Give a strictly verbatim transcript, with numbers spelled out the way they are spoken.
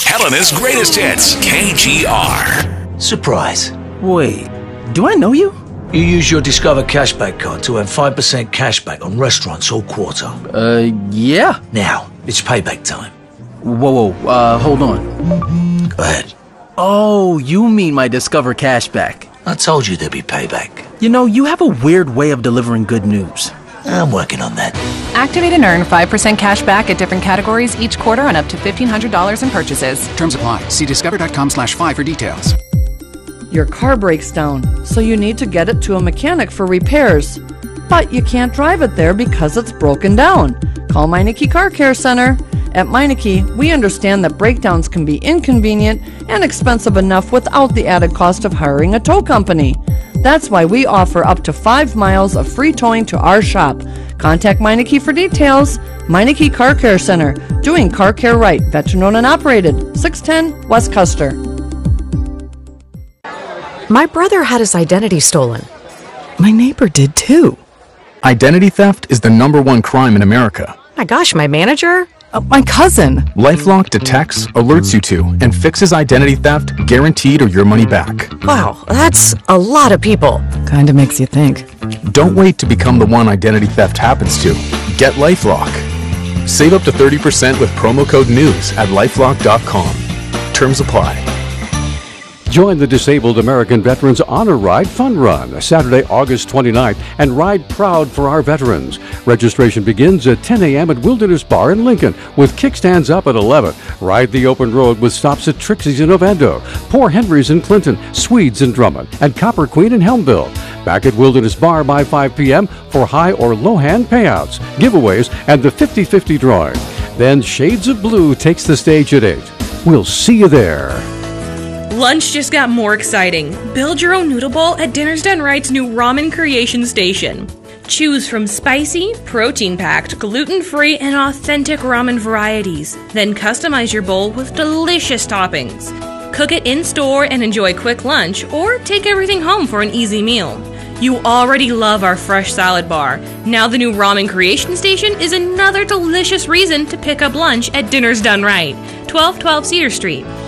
Helena's greatest hits, K G R. Surprise. Wait, do I know you? You use your Discover Cashback card to earn five percent cashback on restaurants all quarter. Uh, yeah. Now, it's payback time. Whoa, whoa, uh, hold on. Go ahead. Oh, you mean my Discover Cashback. I told you there'd be payback. You know, you have a weird way of delivering good news. I'm working on that. Activate and earn five percent cash back at different categories each quarter on up to fifteen hundred dollars in purchases. Terms apply. See discover.com slash five for details. Your car breaks down, so you need to get it to a mechanic for repairs. But you can't drive it there because it's broken down. Call Meineke Car Care Center. At Meineke, we understand that breakdowns can be inconvenient and expensive enough without the added cost of hiring a tow company. That's why we offer up to five miles of free towing to our shop. Contact Meineke for details. Meineke Car Care Center, doing car care right, veteran-owned and operated, six ten West Custer. My brother had his identity stolen. My neighbor did too. Identity theft is the number one crime in America. My gosh, my manager? Uh, my cousin. LifeLock detects, alerts you to, and fixes identity theft, guaranteed or your money back. Wow, that's a lot of people. Kinda makes you think. Don't wait to become the one identity theft happens to. Get LifeLock. Save up to thirty percent with promo code NEWS at lifelock dot com. Terms apply. Join the Disabled American Veterans Honor Ride Fun Run, Saturday, August twenty-ninth, and ride proud for our veterans. Registration begins at ten a.m. at Wilderness Bar in Lincoln, with kickstands up at eleven. Ride the open road with stops at Trixie's in Ovando, Poor Henry's in Clinton, Swedes in Drummond, and Copper Queen in Helmville. Back at Wilderness Bar by five p.m. for high or low hand payouts, giveaways, and the fifty-fifty drawing. Then Shades of Blue takes the stage at eight. We'll see you there. Lunch just got more exciting. Build your own noodle bowl at Dinner's Done Right's new Ramen Creation Station. Choose from spicy, protein-packed, gluten-free, and authentic ramen varieties. Then customize your bowl with delicious toppings. Cook it in-store and enjoy quick lunch, or take everything home for an easy meal. You already love our fresh salad bar. Now the new Ramen Creation Station is another delicious reason to pick up lunch at Dinner's Done Right, twelve twelve Cedar Street.